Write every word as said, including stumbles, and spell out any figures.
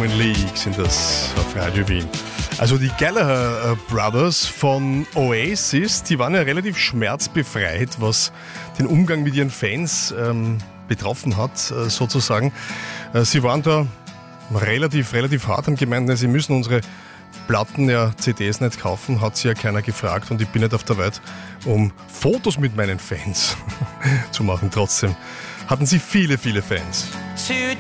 Human League sind das auf Radio Wien. Also die Gallagher Brothers von Oasis, die waren ja relativ schmerzbefreit, was den Umgang mit ihren Fans ähm, betroffen hat, äh, sozusagen. Äh, sie waren da relativ, relativ hart, haben gemeint, sie müssen unsere Platten, ja, C Ds nicht kaufen, hat sie ja keiner gefragt und ich bin nicht auf der Welt, um Fotos mit meinen Fans zu machen. Trotzdem hatten sie viele, viele Fans. Today